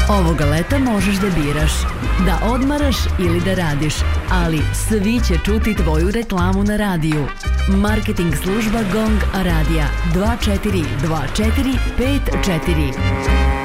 Ovoga leta možeš da biraš, da odmaraš ili da radiš, ali svi će čuti tvoju reklamu na radiju. Marketing služba GONG Radija 242454.